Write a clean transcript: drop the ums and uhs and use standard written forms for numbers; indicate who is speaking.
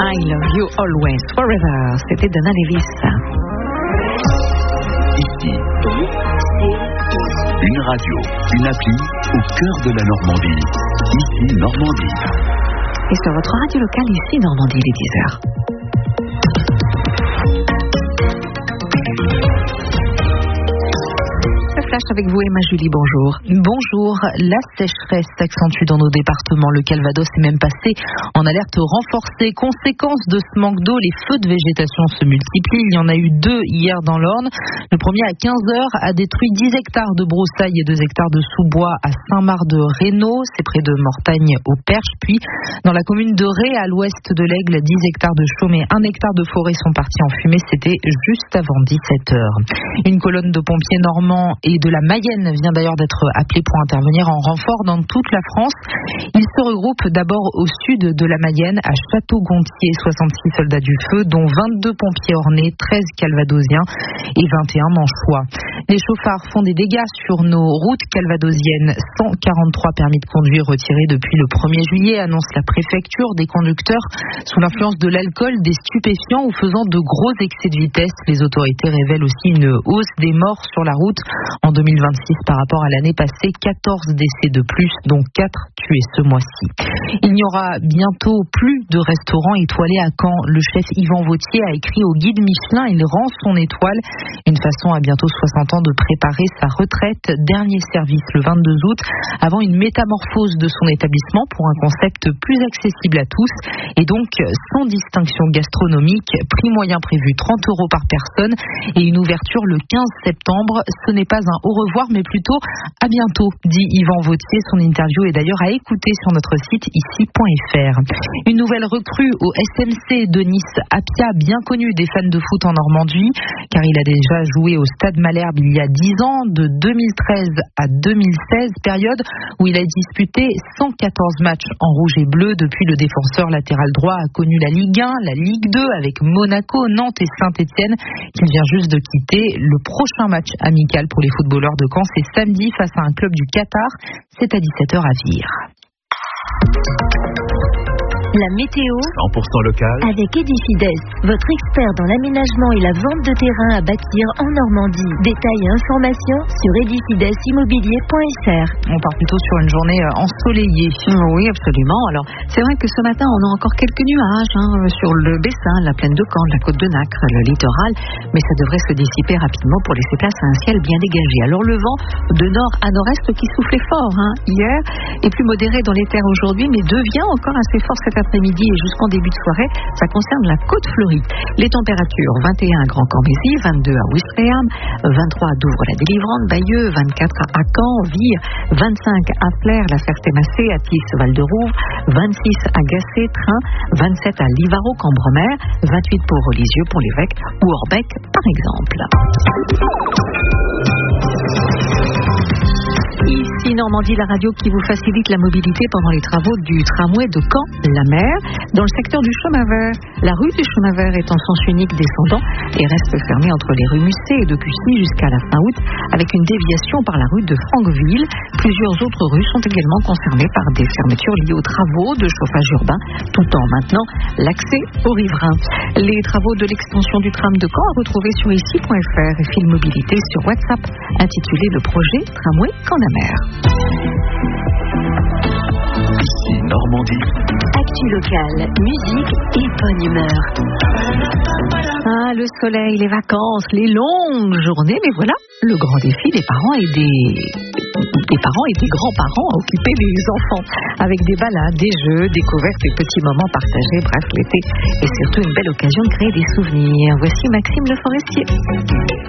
Speaker 1: I Love You Always Forever. C'était Dana Lewis.
Speaker 2: Ici, une radio, une appli au cœur de la Normandie. Ici, Normandie.
Speaker 1: Et sur votre radio locale, ici, Normandie, les 10h. Flash avec vous, Emma Julie, bonjour.
Speaker 3: Bonjour. La sécheresse s'accentue dans nos départements. Le Calvados est même passé en alerte renforcée. Conséquence de ce manque d'eau, les feux de végétation se multiplient. Il y en a eu 2 hier dans l'Orne. Le premier à 15h a détruit 10 hectares de broussailles et 2 hectares de sous-bois à Saint-Marc-de-Reynaud, c'est près de Mortagne au Perche. Puis dans la commune de Ré, à l'ouest de l'Aigle, 10 hectares de chaume et 1 hectare de forêt sont partis en fumée. C'était juste avant 17h. Une colonne de pompiers normands et de la Mayenne vient d'ailleurs d'être appelée pour intervenir en renfort dans toute la France. Ils se regroupent d'abord au sud de la Mayenne, à Château-Gontier, 66 soldats du feu, dont 22 pompiers ornais, 13 calvadosiens et 21 manchois. Les chauffards font des dégâts sur nos routes calvadosiennes. 143 permis de conduire retirés depuis le 1er juillet, annonce la préfecture. Des conducteurs sous l'influence de l'alcool, des stupéfiants ou faisant de gros excès de vitesse. Les autorités révèlent aussi une hausse des morts sur la route en 2026 par rapport à l'année passée. 14 décès de plus, dont 4 tués ce mois-ci. Il n'y aura bientôt plus de restaurants étoilés à Caen. Le chef Yvan Vautier a écrit au guide Michelin, il rend son étoile. Une façon à bientôt 60 ans de préparer sa retraite. Dernier service le 22 août, avant une métamorphose de son établissement pour un concept plus accessible à tous et donc sans distinction gastronomique. Prix moyen prévu 30 € par personne et une ouverture le 15 septembre. Ce n'est pas un au revoir, mais plutôt à bientôt, dit Yvan Vautier. Son interview est d'ailleurs à écouter sur notre site ici.fr. Une nouvelle recrue au SMC de Nice, Apia, bien connu des fans de foot en Normandie, car il a déjà joué au Stade Malherbe il y a 10 ans, de 2013 à 2016, période où il a disputé 114 matchs en rouge et bleu. Depuis, le défenseur latéral droit a connu la Ligue 1, la Ligue 2 avec Monaco, Nantes et Saint-Etienne, qu'il vient juste de quitter. Le prochain match amical pour les footballeurs de Caen, c'est samedi face à un club du Qatar. C'est à 17h à Vire.
Speaker 4: La météo
Speaker 2: 100% local
Speaker 4: avec Edifides, votre expert dans l'aménagement et la vente de terrain à bâtir en Normandie. Détails et informations sur edifidesimmobilier.fr.
Speaker 3: On part plutôt sur une journée ensoleillée.
Speaker 1: Oui, absolument. Alors, c'est vrai que ce matin, on a encore quelques nuages sur le Bessin, la plaine de Caen, la côte de Nacre, le littoral, mais ça devrait se dissiper rapidement pour laisser place à un ciel bien dégagé. Alors, le vent de nord à nord-est qui soufflait fort hier est plus modéré dans les terres aujourd'hui, mais devient encore assez fort cet après-midi et jusqu'en début de soirée. Ça concerne la côte fleurie. Les températures, 21 à Grand-Cambrésis, 22 à Ouistreham, 23 à Douvres-la-Délivrante, Bayeux, 24 à Caen, Vire, 25 à Flers, la Ferté-Massé, Athis, Val-de-Rouvre, 26 à Gacé, Train, 27 à Livaro, Cambremer, 28 pour Lisieux, Pont-l'Évêque ou Orbec, par exemple. Ici Normandie, la radio qui vous facilite la mobilité pendant les travaux du tramway de Caen-la-Mer. Dans le secteur du chemin vert, la rue du chemin vert est en sens unique descendant et reste fermée entre les rues Musset et de Cussy jusqu'à la fin août avec une déviation par la rue de Franqueville. Plusieurs autres rues sont également concernées par des fermetures liées aux travaux de chauffage urbain tout en maintenant l'accès aux riverains. Les travaux de l'extension du tram de Caen à retrouver sur ici.fr et Fil Mobilité sur WhatsApp intitulé le projet Tramway Caen-la-Mer.
Speaker 2: Ici, Normandie.
Speaker 4: Actu locale, musique et bonne humeur.
Speaker 1: Ah, le soleil, les vacances, les longues journées, mais voilà, le grand défi des parents et des grands-parents à occuper les enfants avec des balades, des jeux, découvertes et petits moments partagés. Bref, l'été est surtout une belle occasion de créer des souvenirs. Voici Maxime Le Forestier.